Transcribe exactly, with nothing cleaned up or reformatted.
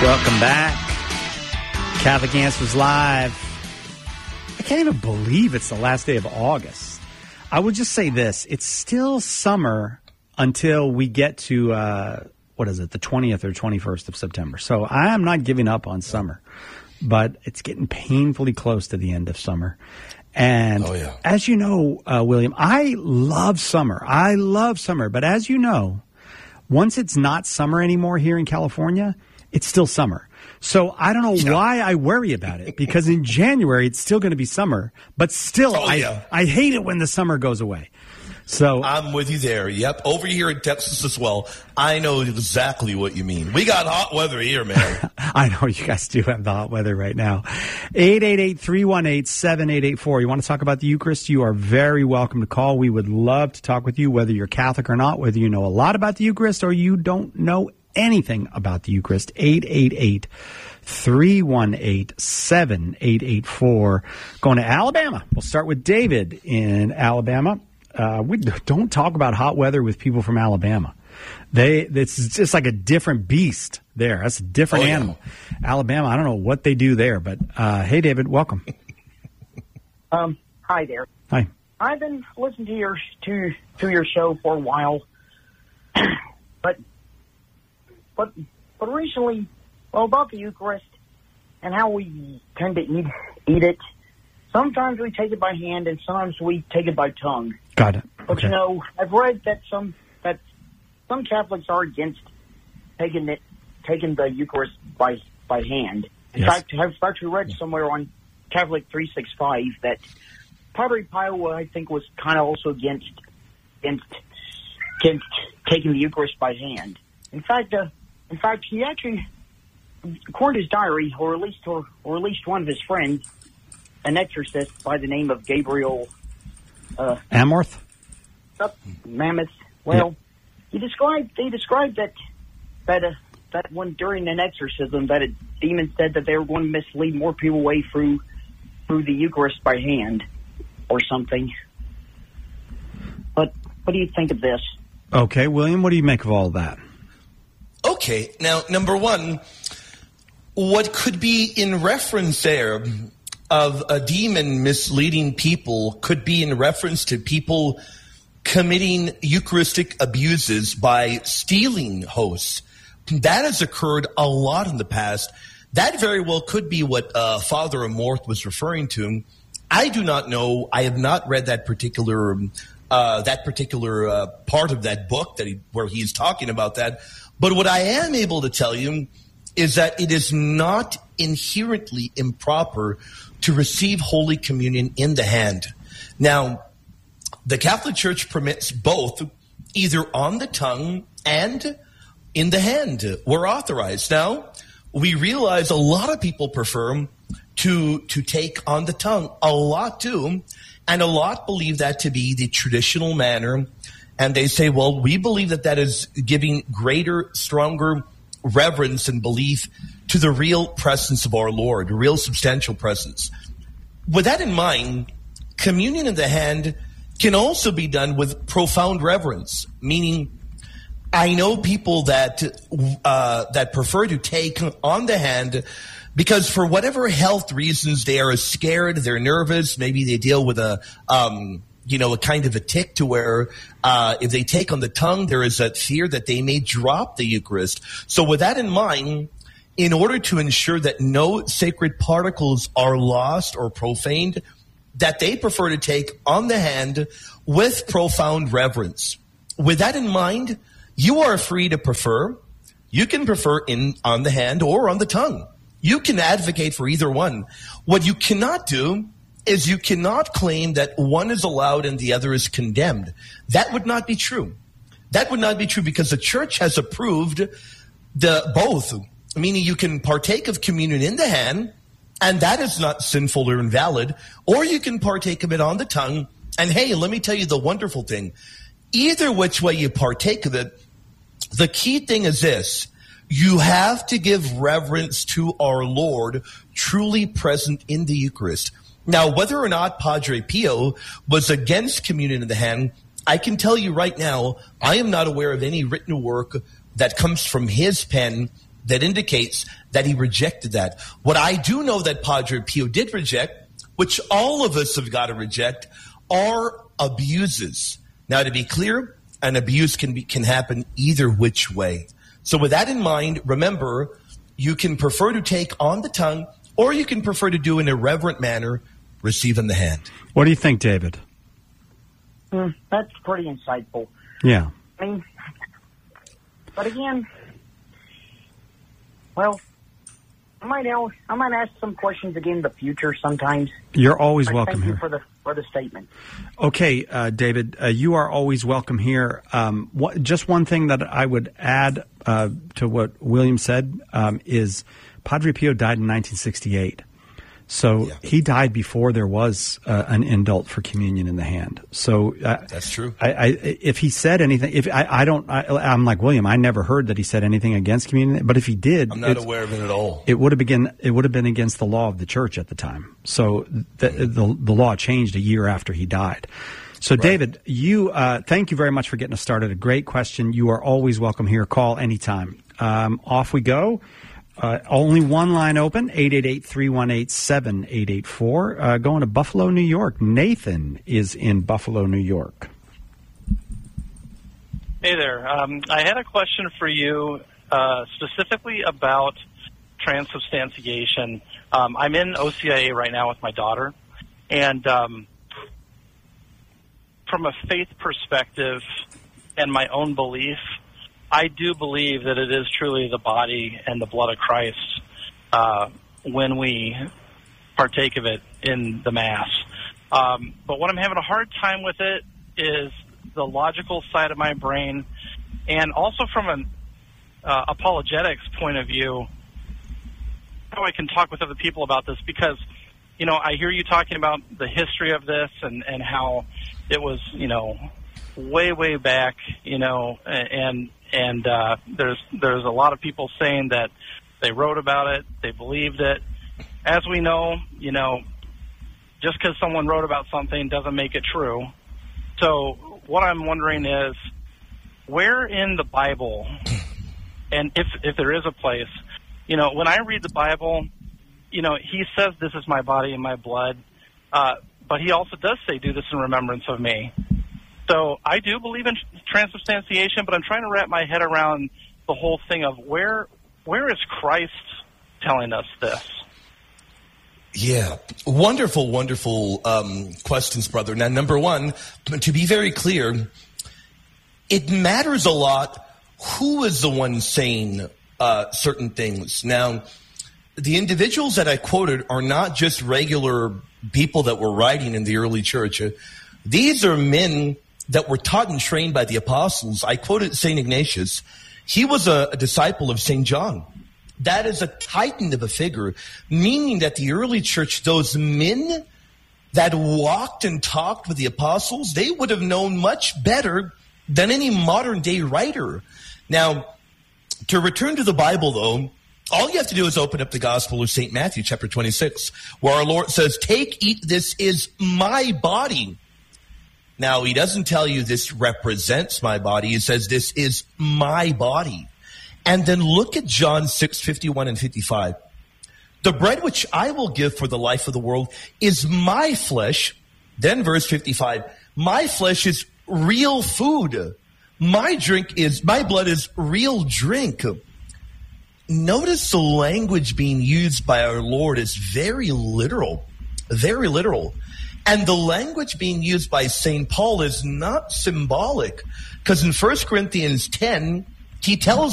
Welcome back. Catholic Answers Live. I can't even believe it's the last day of August. I would just say this. It's still summer until we get to, uh, what is it, the twentieth or twenty-first of September. So I am not giving up on summer, but it's getting painfully close to the end of summer. And oh, yeah. as you know, uh, William, I love summer. I love summer. But as you know, once it's not summer anymore here in California, it's still summer. So I don't know yeah. why I worry about it, because in January it's still going to be summer, but still oh, I, yeah. I hate it when the summer goes away. So I'm with you there. Yep. Over here in Texas as well. I know exactly what you mean. We got hot weather here, man. I know you guys do have the hot weather right now. eight eight eight, three one eight, seven eight eight four. You want to talk about the Eucharist? You are very welcome to call. We would love to talk with you, whether you're Catholic or not, whether you know a lot about the Eucharist or you don't know anything about the Eucharist. eight eight eight, three one eight, seven eight eight four. Going to Alabama. We'll start with David in Alabama. Uh, we don't talk about hot weather with people from Alabama. They, it's just like a different beast there. That's a different oh, yeah. animal. Alabama, I don't know what they do there, but uh, hey, David, welcome. Um, hi there. Hi. I've been listening to your to to your show for a while, but but but recently, well, about the Eucharist and how we tend to eat eat it. Sometimes we take it by hand, and sometimes we take it by tongue. Got it. But okay. you know, I've read that some that some Catholics are against taking it taking the Eucharist by by hand. In yes. fact, I've actually read somewhere on Catholic three sixty-five that Padre Pio, I think, was kind of also against against against taking the Eucharist by hand. In fact, uh, in fact, he actually, according to his diary, or at least or, or at least one of his friends, an exorcist by the name of Gabriel uh, Amorth? Mammoth. Well, yeah. he described. They described that that uh, that when during an exorcism, that a demon said that they were going to mislead more people away through through the Eucharist by hand, or something. But what do you think of this? Okay, William, what do you make of all of that? Okay, now number one, what could be in reference there of a demon misleading people could be in reference to people committing Eucharistic abuses by stealing hosts. That has occurred a lot in the past. That very well could be what uh, Father Amorth was referring to. I do not know. I have not read that particular uh, that particular uh, part of that book that he, where he's talking about that. But what I am able to tell you is that it is not inherently improper to receive Holy Communion in the hand. Now, the Catholic Church permits both, either on the tongue and in the hand. We're authorized. Now, we realize a lot of people prefer to to take on the tongue. A lot do. And a lot believe that to be the traditional manner. And they say, well, we believe that that is giving greater, stronger reverence and belief to the real presence of our Lord, a real substantial presence. With that in mind, communion in the hand can also be done with profound reverence, meaning I know people that uh, that prefer to take on the hand because for whatever health reasons they are scared, they're nervous, maybe they deal with a um, you know a kind of a tic to where uh, if they take on the tongue, there is a fear that they may drop the Eucharist. So with that in mind, in order to ensure that no sacred particles are lost or profaned, that they prefer to take on the hand with profound reverence. With that in mind, you are free to prefer. You can prefer in on the hand or on the tongue. You can advocate for either one. What you cannot do is you cannot claim that one is allowed and the other is condemned. That would not be true. That would not be true because the Church has approved the both, meaning you can partake of communion in the hand, and that is not sinful or invalid, or you can partake of it on the tongue. And hey, let me tell you the wonderful thing. Either which way you partake of it, the key thing is this. You have to give reverence to our Lord, truly present in the Eucharist. Now, whether or not Padre Pio was against communion in the hand, I can tell you right now, I am not aware of any written work that comes from his pen that indicates that he rejected that. What I do know that Padre Pio did reject, which all of us have got to reject, are abuses. Now, to be clear, an abuse can be, can happen either which way. So with that in mind, remember, you can prefer to take on the tongue, or you can prefer to do in a reverent manner, receive in the hand. What do you think, David? Mm, that's pretty insightful. Yeah. I mean, but again, well, I might now, I might ask some questions again in the future sometimes. You're always But welcome thank here. you for the for the statement. Okay, uh, David, uh, you are always welcome here. Um, what, just one thing that I would add uh, to what William said um, is Padre Pio died in nineteen sixty-eight. So Yeah. he died before there was uh, an indult for communion in the hand. So uh, That's true. I, I, if he said anything, if I, I don't, I, I'm like William. I never heard that he said anything against communion. But if he did, I'm not it's- aware of it at all. it would have been it would have been against the law of the church at the time. So the the, the law changed a year after he died. So Right. David, you uh, thank you very much for getting us started. A great question. You are always welcome here. Call anytime. Um, off we go. Uh, only one line open, eight eight eight, three one eight, seven eight eight four. Uh, going to Buffalo, New York. Nathan is in Buffalo, New York. Hey there. Um, I had a question for you uh, specifically about transubstantiation. Um, I'm in O C I A right now with my daughter, and um, from a faith perspective and my own belief, I do believe that it is truly the body and the blood of Christ uh, when we partake of it in the Mass. Um, but what I'm having a hard time with it is the logical side of my brain, and also from an uh, apologetics point of view, how I can talk with other people about this, because, you know, I hear you talking about the history of this and, and how it was, you know, way, way back, you know, and and uh, there's there's a lot of people saying that they wrote about it, they believed it. As we know, you know, just because someone wrote about something doesn't make it true. So what I'm wondering is, where in the Bible, and if if there is a place, you know, when I read the Bible, you know, he says, this is my body and my blood, uh, but he also does say, do this in remembrance of me. So I do believe in transubstantiation, but I'm trying to wrap my head around the whole thing of where where is Christ telling us this? Yeah, wonderful, wonderful um, questions, brother. Now, number one, to be very clear, it matters a lot who is the one saying uh, certain things. Now, the individuals that I quoted are not just regular people that were writing in the early church. These are men that were taught and trained by the apostles. I quoted Saint Ignatius. He was a, a disciple of Saint John. That is a titan of a figure, meaning that the early church, those men that walked and talked with the apostles, they would have known much better than any modern day writer. Now, to return to the Bible, though, all you have to do is open up the Gospel of Saint Matthew, chapter twenty-six, where our Lord says, take, eat, this is my body. Now, he doesn't tell you this represents my body. He says this is my body. And then look at John six, fifty-one and fifty-five. The bread which I will give for the life of the world is my flesh. Then verse fifty-five, my flesh is real food. My drink is, my blood is real drink. Notice the language being used by our Lord is very literal, very literal. And the language being used by Saint Paul is not symbolic, because in First Corinthians ten, he tells